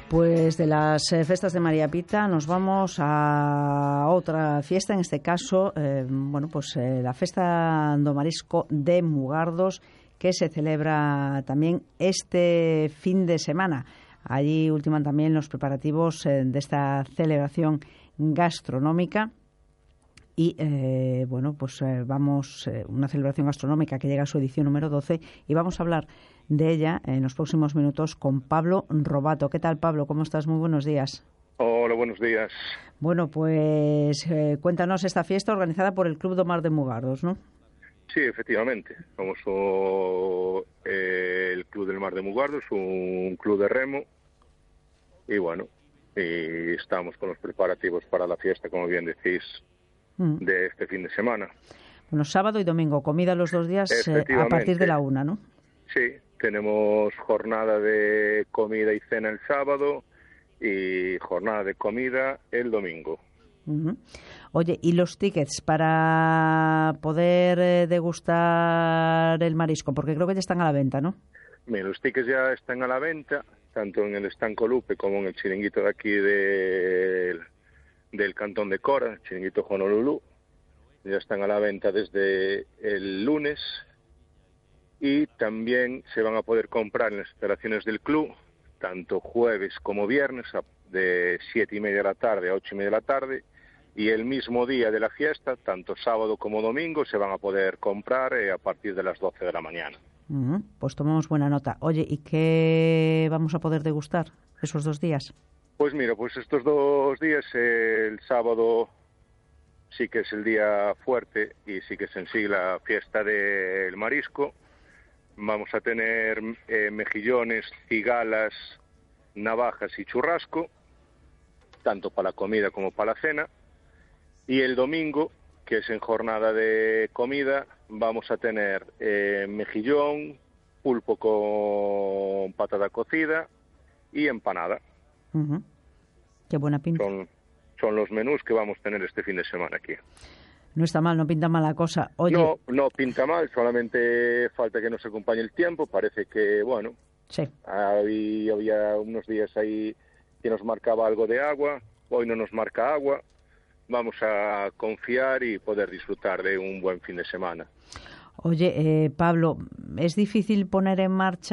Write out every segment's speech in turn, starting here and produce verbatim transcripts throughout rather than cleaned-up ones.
Pues de las eh, festas de María Pita nos vamos a otra fiesta, en este caso, eh, bueno, pues eh, la Festa do Marisco de Mugardos, que se celebra también este fin de semana. Allí ultiman también los preparativos eh, de esta celebración gastronómica. Y, eh, bueno, pues eh, vamos, eh, una celebración gastronómica que llega a su edición número doce, y vamos a hablar de ella en los próximos minutos con Pablo Robato. ¿Qué tal, Pablo? ¿Cómo estás? Muy buenos días. Hola, buenos días. Bueno, pues eh, cuéntanos esta fiesta organizada por el Club do Mar de Mugardos, ¿no? Sí, efectivamente. Somos o, eh, el Club del Mar de Mugardos, un club de remo, y bueno, y estamos con los preparativos para la fiesta, como bien decís, de este fin de semana. Bueno, sábado y domingo, comida los dos días eh, a partir de la una, ¿no? Sí, tenemos jornada de comida y cena el sábado y jornada de comida el domingo. Uh-huh. Oye, ¿y los tickets para poder eh, degustar el marisco? Porque creo que ya están a la venta, ¿no? Mira, los tickets ya están a la venta, tanto en el Estanco Lupe como en el chiringuito de aquí de... del Cantón de Cora, Chiringuito Honolulu. Ya están a la venta desde el lunes, y también se van a poder comprar en las instalaciones del club, tanto jueves como viernes, de siete y media de la tarde a ocho y media de la tarde, y el mismo día de la fiesta, tanto sábado como domingo, se van a poder comprar eh, a partir de las doce de la mañana. Uh-huh. Pues tomamos buena nota. Oye, ¿y qué vamos a poder degustar esos dos días? Pues mira, pues estos dos días, eh, el sábado sí que es el día fuerte y sí que es en sí la fiesta del marisco. Vamos a tener eh, mejillones, cigalas, navajas y churrasco, tanto para la comida como para la cena. Y el domingo, que es en jornada de comida, vamos a tener eh, mejillón, pulpo con patata cocida y empanada. Uh-huh. Qué buena pinta. Son, son los menús que vamos a tener este fin de semana aquí. No está mal, no pinta mal la cosa. Oye... No, no pinta mal, solamente falta que nos acompañe el tiempo. Parece que, bueno, sí. había, había unos días ahí que nos marcaba algo de agua, hoy no nos marca agua. Vamos a confiar y poder disfrutar de un buen fin de semana. Oye, eh, Pablo, ¿es difícil poner en marcha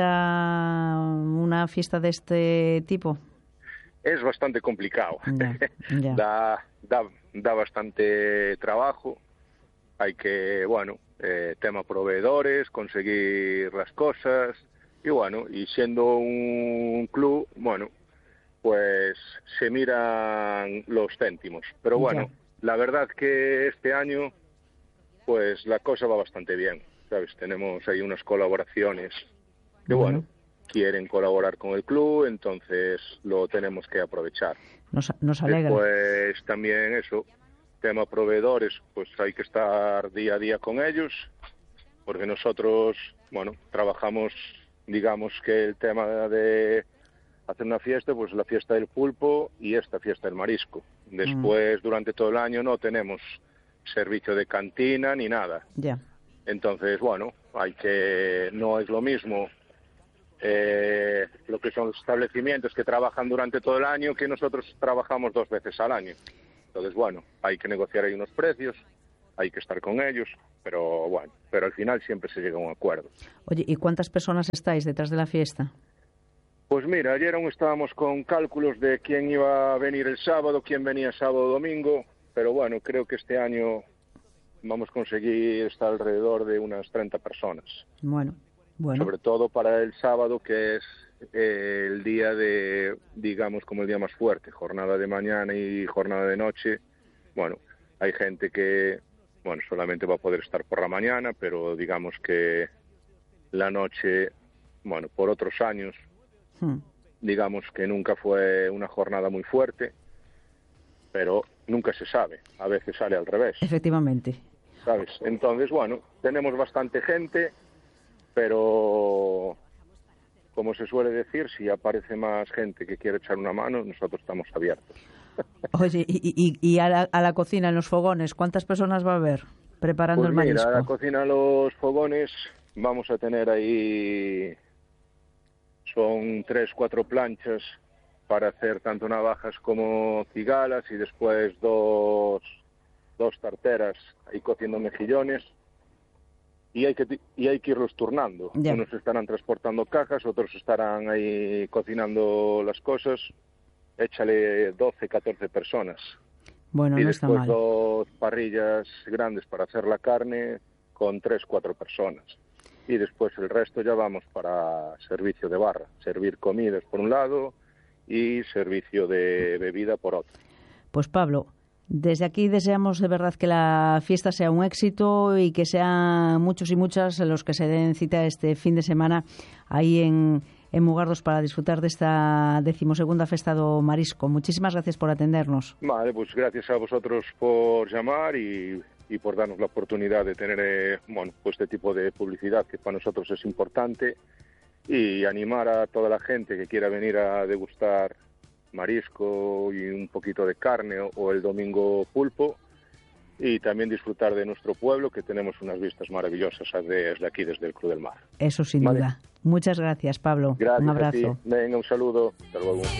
una fiesta de este tipo? Es bastante complicado. Ya, ya. da, da, da bastante trabajo. Hay que, bueno, eh, tema proveedores, conseguir las cosas. Y bueno, y siendo un club, bueno, pues se miran los céntimos. Pero bueno, ya. La verdad que este año, pues la cosa va bastante bien, ¿sabes? Tenemos ahí unas colaboraciones que, bueno, bueno quieren colaborar con el club, entonces lo tenemos que aprovechar. Nos, nos alegra. Pues también eso, tema proveedores, pues hay que estar día a día con ellos, porque nosotros, bueno, trabajamos, digamos que el tema de hacer una fiesta, pues la fiesta del pulpo y esta fiesta del marisco. Después, mm. durante todo el año no tenemos servicio de cantina ni nada. Ya. Yeah. Entonces, bueno, hay que, no es lo mismo Eh, lo que son los establecimientos que trabajan durante todo el año que nosotros trabajamos dos veces al año. Entonces, bueno, hay que negociar ahí unos precios, hay que estar con ellos, pero bueno, pero al final siempre se llega a un acuerdo. Oye, ¿y cuántas personas estáis detrás de la fiesta? Pues mira, ayer aún estábamos con cálculos de quién iba a venir el sábado, quién venía sábado o domingo, pero bueno, creo que este año vamos a conseguir estar alrededor de unas treinta personas. Bueno. Bueno. Sobre todo para el sábado, que es eh, el día de, digamos, como el día más fuerte, jornada de mañana y jornada de noche. Bueno, hay gente que, bueno, solamente va a poder estar por la mañana, pero digamos que la noche, bueno, por otros años, hmm. digamos que nunca fue una jornada muy fuerte, pero nunca se sabe, a veces sale al revés. Efectivamente. ¿Sabes? Entonces, bueno, tenemos bastante gente, pero como se suele decir, si aparece más gente que quiere echar una mano, nosotros estamos abiertos. Oye, y, y, y a, la, a la cocina, en los fogones, ¿cuántas personas va a haber preparando pues el marisco? Mira, a la cocina, los fogones, vamos a tener ahí, son tres, cuatro planchas para hacer tanto navajas como cigalas y después dos, dos tarteras ahí cociendo mejillones. Y hay que y hay que irlos turnando. Ya. Unos estarán transportando cajas, otros estarán ahí cocinando las cosas. Échale doce, catorce personas. Bueno, y no está después mal. dos parrillas grandes para hacer la carne con tres, cuatro personas. Y después el resto ya vamos para servicio de barra. Servir comidas por un lado y servicio de bebida por otro. Pues Pablo, desde aquí deseamos de verdad que la fiesta sea un éxito y que sean muchos y muchas los que se den cita este fin de semana ahí en, en Mugardos para disfrutar de esta decimosegunda Festa do Marisco. Muchísimas gracias por atendernos. Vale, pues gracias a vosotros por llamar y, y por darnos la oportunidad de tener eh, bueno, pues este tipo de publicidad que para nosotros es importante, y animar a toda la gente que quiera venir a degustar marisco y un poquito de carne o, o el domingo pulpo, y también disfrutar de nuestro pueblo, que tenemos unas vistas maravillosas desde aquí, desde el Cruz del Mar. Eso sin Vale. duda. Muchas gracias, Pablo. Gracias un a ti. abrazo. Venga, un saludo. Hasta luego.